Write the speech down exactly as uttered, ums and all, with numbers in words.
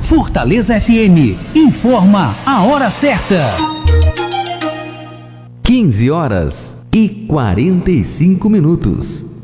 Fortaleza F M informa a hora certa. quinze horas e quarenta e cinco minutos.